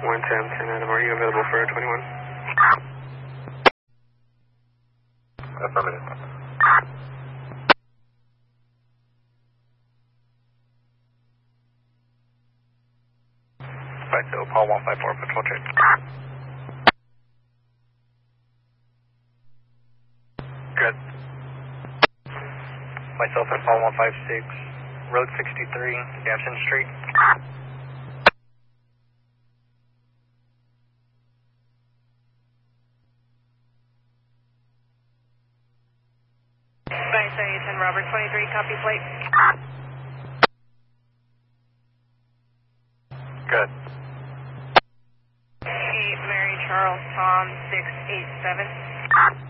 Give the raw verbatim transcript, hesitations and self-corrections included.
one ten, ten Adam, are you available for twenty-one? Affirmative. Five zero, Paul one five four, patrol check. Good. Myself and Paul one five six, Road sixty-three, Danson Street. nine seventy-ten, Robert twenty-three, copy plate. Good. eight, Mary Charles Tom six eight seven.